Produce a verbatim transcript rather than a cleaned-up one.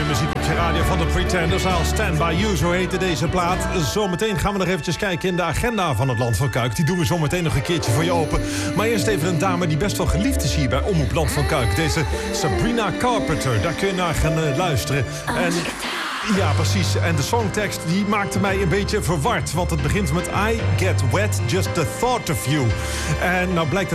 muziek op je radio van de Pretenders. I'll Stand By You, zo heette deze plaat. Zometeen gaan we nog eventjes kijken in de agenda van het Land van Kuik. Die doen we zometeen nog een keertje voor je open. Maar eerst even een dame die best wel geliefd is hier bij Omroep Land van Kuik. Deze Sabrina Carpenter, daar kun je naar gaan uh, luisteren. En ja, precies. En de songtekst die maakte mij een beetje verward. Want het begint met I get wet, just the thought of you. En nou blijkt het